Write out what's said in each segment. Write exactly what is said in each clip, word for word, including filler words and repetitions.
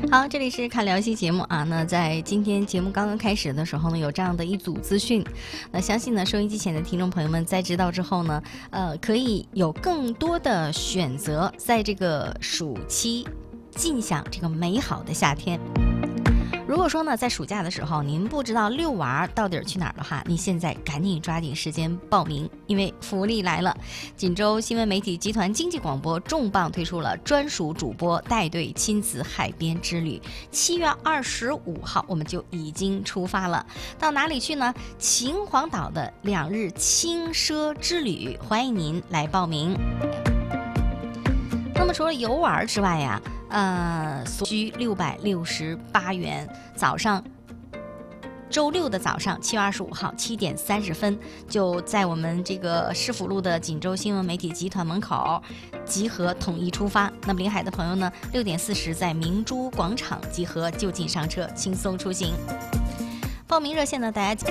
好，这里是看聊戏节目啊。那在今天节目刚刚开始的时候呢，有这样的一组资讯。那相信呢，收音机前的听众朋友们在知道之后呢，呃，可以有更多的选择，在这个暑期尽享这个美好的夏天。如果说呢，在暑假的时候您不知道遛娃到底去哪儿的话，你现在赶紧抓紧时间报名，因为福利来了。锦州新闻媒体集团经济广播重磅推出了专属主播带队亲子海边之旅，七月二十五号我们就已经出发了。到哪里去呢？秦皇岛的两日轻奢之旅，欢迎您来报名。那么除了游玩之外呀、呃，所需六百六十八元。早上，周六的早上，七月二十五号七点三十分，就在我们这个市府路的锦州新闻媒体集团门口集合，统一出发。那么临海的朋友呢，六点四十在明珠广场集合，就近上车，轻松出行。报名热线呢，大家。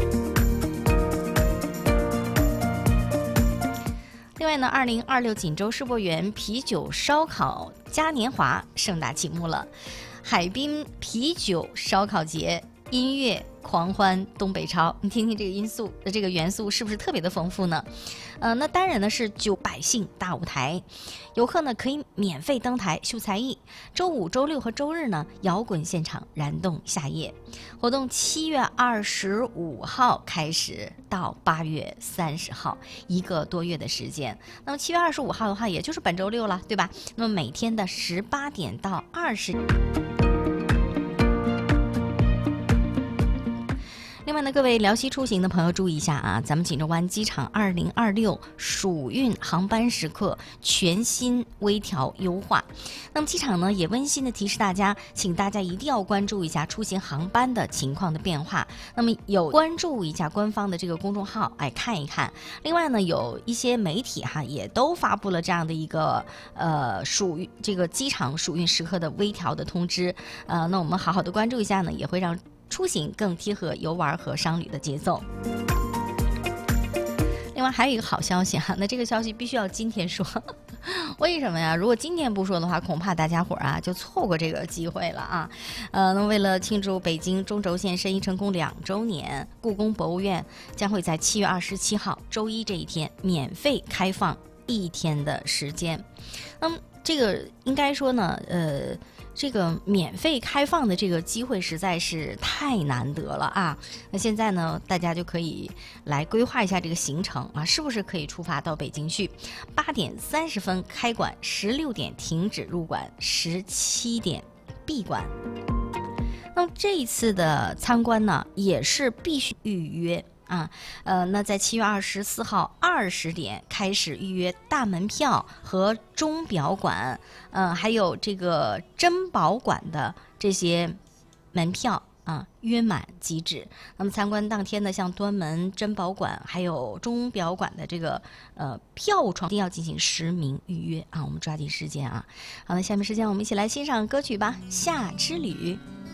另外呢，二零二六锦州世博园啤酒烧烤嘉年华盛大启幕了。海滨啤酒烧烤节，音乐狂欢东北超，你听听这个因素的这个元素是不是特别的丰富呢？呃，那当然呢是九百姓大舞台，游客呢可以免费登台秀才艺。周五、周六和周日呢，摇滚现场燃动夏夜。活动七月二十五号开始到八月三十号，一个多月的时间。那么七月二十五号的话，也就是本周六了，对吧？那么每天的十八点到二十。另外呢，各位辽西出行的朋友注意一下啊，咱们锦州湾机场二零二六暑运航班时刻全新微调优化。那么机场呢也温馨的提示大家，请大家一定要关注一下出行航班的情况的变化。那么有关注一下官方的这个公众号，哎看一看。另外呢，有一些媒体哈也都发布了这样的一个呃暑运这个机场暑运时刻的微调的通知。呃，那我们好好的关注一下呢，也会让出行更贴合游玩和商旅的节奏。另外还有一个好消息哈，那这个消息必须要今天说，为什么呀？如果今天不说的话，恐怕大家伙啊就错过这个机会了啊。呃，那为了庆祝北京中轴线申遗成功两周年，故宫博物院将会在七月二十七号周一这一天免费开放一天的时间。那么这个应该说呢，呃。这个免费开放的这个机会实在是太难得了啊！那现在呢，大家就可以来规划一下这个行程啊，是不是可以出发到北京去？八点三十分开馆，十六点停止入馆，十七点闭馆。那么这一次的参观呢，也是必须预约。啊，呃，那在七月二十四号二十点开始预约大门票和钟表馆，呃，还有这个珍宝馆的这些门票啊，约满即止。那么参观当天呢，像端门、珍宝馆还有钟表馆的这个呃票窗，一定要进行实名预约啊，我们抓紧时间啊。好，那下面时间我们一起来欣赏歌曲吧，《夏之旅》。